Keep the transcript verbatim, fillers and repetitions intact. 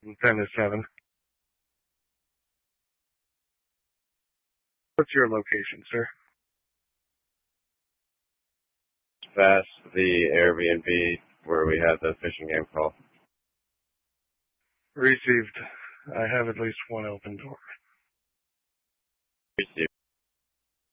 ten to seven. What's your location, sir? Past the Airbnb where we had the fishing game call. Received. I have at least one open door. Received.